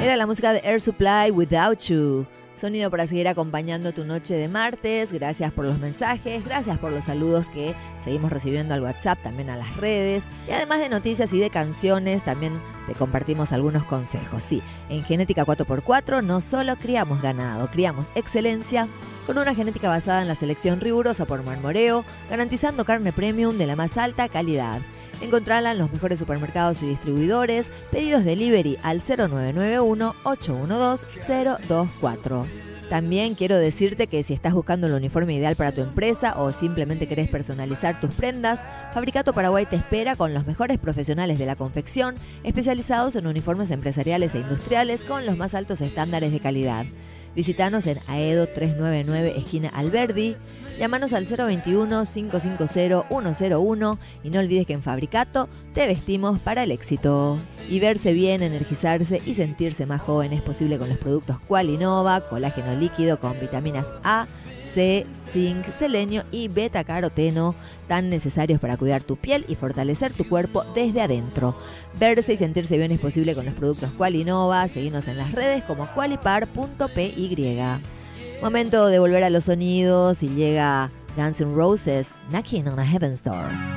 Era la música de Air Supply, Without You. Sonido para seguir acompañando tu noche de martes. Gracias por los mensajes, gracias por los saludos que seguimos recibiendo al WhatsApp, también a las redes. Y además de noticias y de canciones, también te compartimos algunos consejos. Sí, en Genética 4x4 no solo criamos ganado, criamos excelencia con una genética basada en la selección rigurosa por Marmoreo, garantizando carne premium de la más alta calidad. Encontrala en los mejores supermercados y distribuidores. Pedidos delivery al 0991-812-024. También quiero decirte que si estás buscando el uniforme ideal para tu empresa o simplemente querés personalizar tus prendas, Fabricato Paraguay te espera con los mejores profesionales de la confección, especializados en uniformes empresariales e industriales con los más altos estándares de calidad. Visítanos en Aedo 399, esquina Alberdi. Llámanos al 021-550-101 y no olvides que en Fabricato te vestimos para el éxito. Y verse bien, energizarse y sentirse más joven es posible con los productos Qualinova, colágeno líquido con vitaminas A, C, zinc, selenio y beta-caroteno, tan necesarios para cuidar tu piel y fortalecer tu cuerpo desde adentro. Verse y sentirse bien es posible con los productos Qualinova. Seguinos en las redes como qualipar.py. Momento de volver a los sonidos y llega Guns N' Roses, Knocking on a Heaven's Door.